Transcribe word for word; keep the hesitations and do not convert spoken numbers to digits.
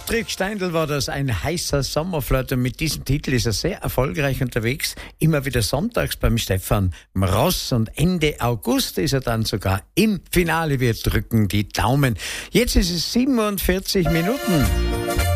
Patrick Steindl war das, ein heißer Sommerflirt, und mit diesem Titel ist er sehr erfolgreich unterwegs, immer wieder sonntags beim Stefan Mross, und Ende August ist er dann sogar im Finale. Wir drücken die Daumen. Jetzt ist es siebenundvierzig Minuten.